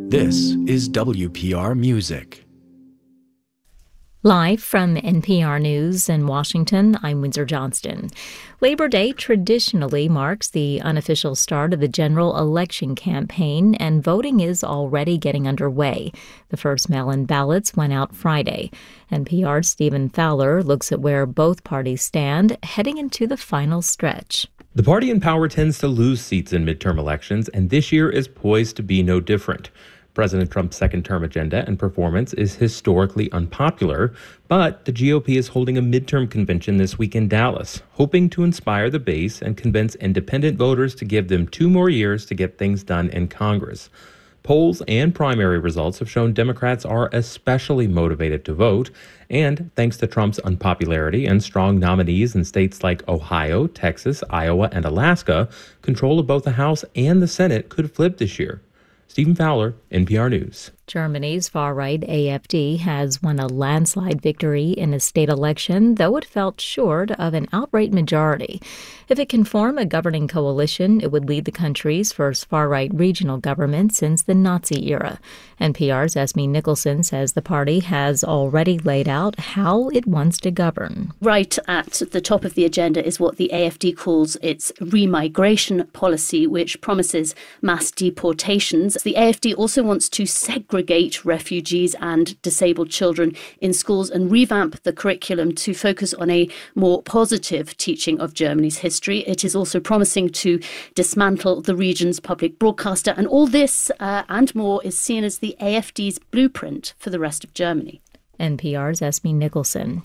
This is WPR Music. Live from NPR News in Washington, I'm Windsor Johnston. Labor Day traditionally marks the unofficial start of the general election campaign, and voting is already getting underway. The first mail-in ballots went out Friday. NPR's Stephen Fowler looks at where both parties stand heading into the final stretch. The party in power tends to lose seats in midterm elections, and this year is poised to be no different. President Trump's second-term agenda and performance is historically unpopular, but the GOP is holding a midterm convention this week in Dallas, hoping to inspire the base and convince independent voters to give them 2 more years to get things done in Congress. Polls and primary results have shown Democrats are especially motivated to vote, and thanks to Trump's unpopularity and strong nominees in states like Ohio, Texas, Iowa, and Alaska, control of both the House and the Senate could flip this year. Stephen Fowler, NPR News. Germany's far-right AfD has won a landslide victory in a state election, though it fell short of an outright majority. If it can form a governing coalition, it would lead the country's first far-right regional government since the Nazi era. NPR's Esme Nicholson says the party has already laid out how it wants to govern. Right at the top of the agenda is what the AfD calls its remigration policy, which promises mass deportations. The AfD also wants to segregate refugees and disabled children in schools and revamp the curriculum to focus on a more positive teaching of Germany's history. It is also promising to dismantle the region's public broadcaster, and all this and more is seen as the AfD's blueprint for the rest of Germany. NPR's Esme Nicholson.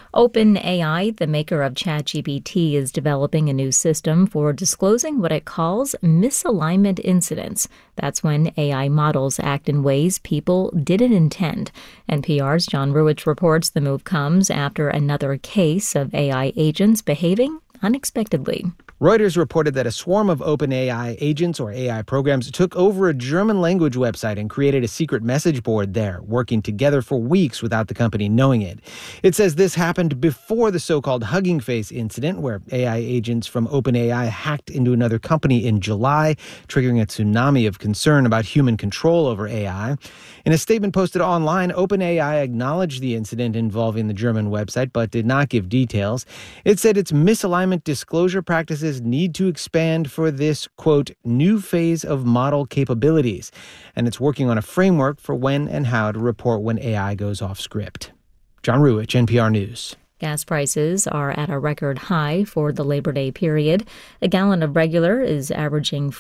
OpenAI, the maker of ChatGPT, is developing a new system for disclosing what it calls misalignment incidents. That's when AI models act in ways people didn't intend. NPR's John Ruwitch reports the move comes after another case of AI agents behaving unexpectedly. Reuters reported that a swarm of OpenAI agents or AI programs took over a German language website and created a secret message board there, working together for weeks without the company knowing it. It says this happened before the so-called Hugging Face incident, where AI agents from OpenAI hacked into another company in July, triggering a tsunami of concern about human control over AI. In a statement posted online, OpenAI acknowledged the incident involving the German website, but did not give details. It said its misalignment disclosure practices need to expand for this, quote, new phase of model capabilities. And it's working on a framework for when and how to report when AI goes off script. John Ruwitch, NPR News. Gas prices are at a record high for the Labor Day period. A gallon of regular is averaging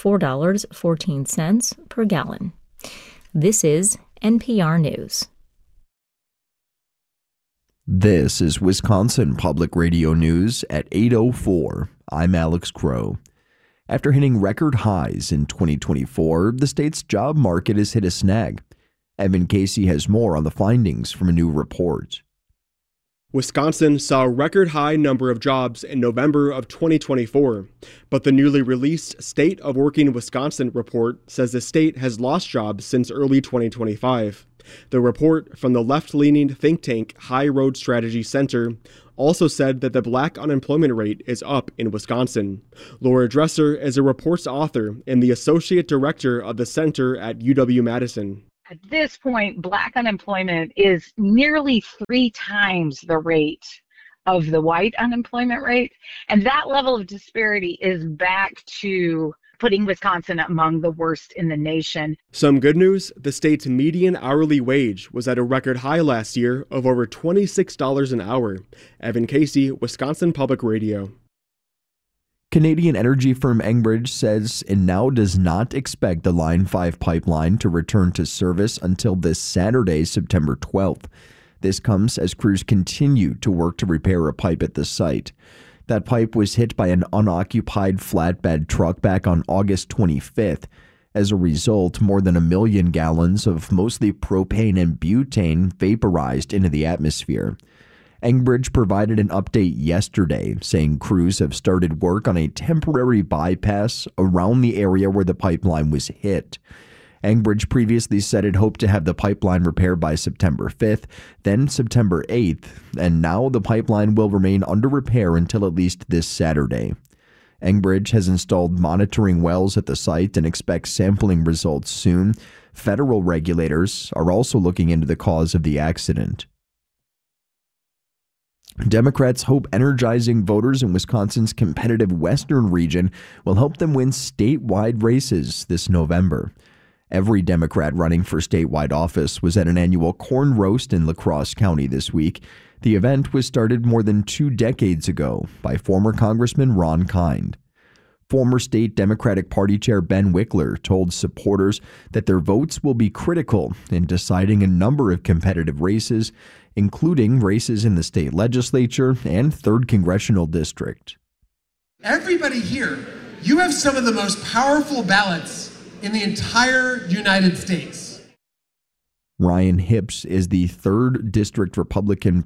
$4.14 per gallon. This is NPR News. This is Wisconsin Public Radio News at 8:04. I'm Alex Crow. After hitting record highs in 2024, the state's job market has hit a snag. Evan Casey has more on the findings from a new report. Wisconsin saw a record high number of jobs in November of 2024, but the newly released State of Working Wisconsin report says the state has lost jobs since early 2025. The report from the left-leaning think tank High Road Strategy Center also said that the black unemployment rate is up in Wisconsin. Laura Dresser is a report's author and the associate director of the center at UW-Madison. At this point, black unemployment is nearly 3 times the rate of the white unemployment rate. And that level of disparity is back to putting Wisconsin among the worst in the nation. Some good news, the state's median hourly wage was at a record high last year of over $26 an hour. Evan Casey, Wisconsin Public Radio. Canadian energy firm Enbridge says it now does not expect the Line 5 pipeline to return to service until this Saturday, September 12th. This comes as crews continue to work to repair a pipe at the site. That pipe was hit by an unoccupied flatbed truck back on August 25th. As a result, more than 1 million gallons of mostly propane and butane vaporized into the atmosphere. Enbridge provided an update yesterday, saying crews have started work on a temporary bypass around the area where the pipeline was hit. Enbridge previously said it hoped to have the pipeline repaired by September 5th, then September 8th, and now the pipeline will remain under repair until at least this Saturday. Enbridge has installed monitoring wells at the site and expects sampling results soon, Federal regulators are also looking into the cause of the accident. Democrats hope energizing voters in Wisconsin's competitive western region will help them win statewide races this November. Every Democrat running for statewide office was at an annual corn roast in La Crosse County this week. The event was started more than 2 decades ago by former Congressman Ron Kind. Former state Democratic Party Chair Ben Wickler told supporters that their votes will be critical in deciding a number of competitive races, including races in the state legislature and 3rd Congressional District. Everybody here, you have some of the most powerful ballots in the entire United States. Ryan Hipps of the 3rd District Republican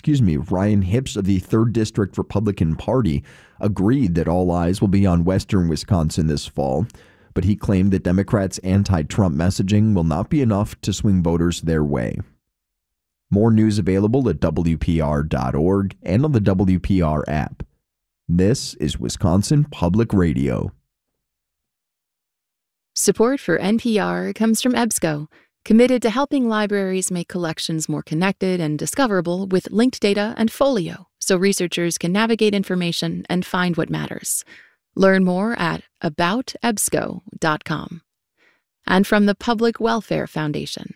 Party agreed that all eyes will be on western Wisconsin this fall, but he claimed that Democrats' anti-Trump messaging will not be enough to swing voters their way. More news available at WPR.org and on the WPR app. This is Wisconsin Public Radio. Support for NPR comes from EBSCO, committed to helping libraries make collections more connected and discoverable with linked data and Folio, so researchers can navigate information and find what matters. Learn more at aboutebsco.com. And from the Public Welfare Foundation.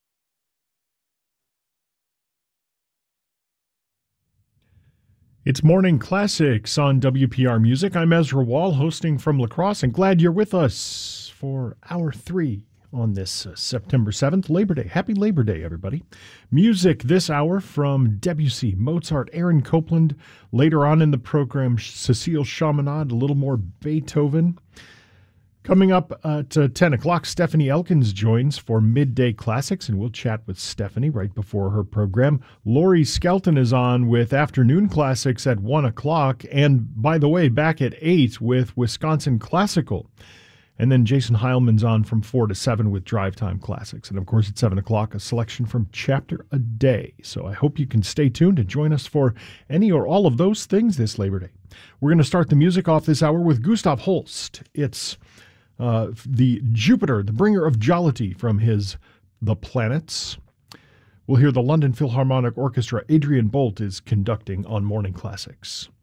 It's Morning Classics on WPR Music. I'm Ezra Wall, hosting from La Crosse, and glad you're with us for Hour 3 on this September 7th, Labor Day. Happy Labor Day, everybody. Music this hour from Debussy, Mozart, Aaron Copland. Later on in the program, Cécile Chaminade, a little more Beethoven. Coming up at 10 o'clock, Stephanie Elkins joins for Midday Classics, and we'll chat with Stephanie right before her program. Lori Skelton is on with Afternoon Classics at 1 o'clock, and by the way, back at 8 with Wisconsin Classical. And then Jason Heilman's on from 4 to 7 with Drive Time Classics. And of course, at 7 o'clock, a selection from Chapter a Day. So I hope you can stay tuned and join us for any or all of those things this Labor Day. We're going to start the music off this hour with Gustav Holst. It's the Jupiter, the bringer of jollity from his The Planets. We'll hear the London Philharmonic Orchestra. Adrian Bolt is conducting on Morning Classics.